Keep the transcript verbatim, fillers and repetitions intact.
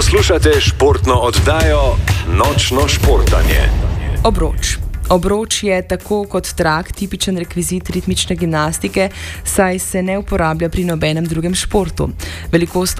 Poslušate športno oddajo Nočno športanje. Obroč. Obroč je tako kot trak tipičen rekvizit ritmične gimnastike, saj se ne uporablja pri nobenem drugem športu. Velikost